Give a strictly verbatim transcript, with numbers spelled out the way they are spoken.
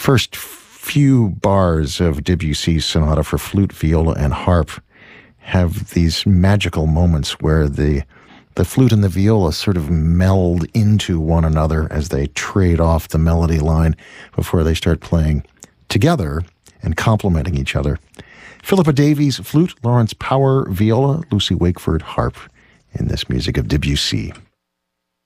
first few bars of Debussy's sonata for flute, viola, and harp have these magical moments where the the flute and the viola sort of meld into one another as they trade off the melody line before they start playing together and complementing each other. Philippa Davies, flute, Lawrence Power, viola, Lucy Wakeford, harp, in this music of Debussy.